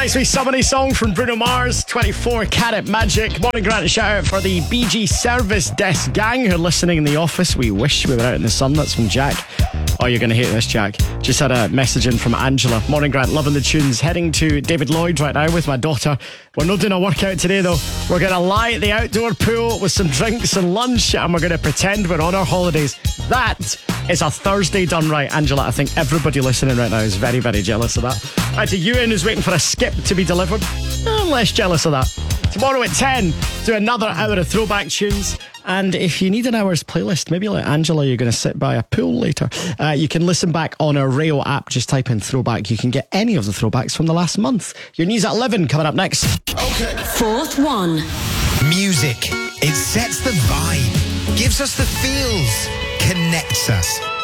Nice wee summoning song from Bruno Mars, 24 Karat Magic. Morning, Grant. A shout out for the BG Service Desk gang who are listening in the office. We wish we were out in the sun. That's from Jack. Oh, you're going to hate this, Jack. Just had a message in from Angela. Morning, Grant. Loving the tunes. Heading to David Lloyd right now with my daughter. We're not doing a workout today, though. We're going to lie at the outdoor pool with some drinks and lunch, and we're going to pretend we're on our holidays. That is a Thursday done right, Angela. I think everybody listening right now is very, very jealous of that. Right to Ewan, who's waiting for a skip to be delivered. I'm less jealous of that. Tomorrow at 10, do another hour of throwback tunes. And if you need an hour's playlist, maybe like Angela, you're going to sit by a pool later, you can listen back on our Rayo app. Just type in throwback. You can get any of the throwbacks from the last month. Your news at 11 coming up next. Okay. Fourth one. Music. It sets the vibe, gives us the feels, connects us.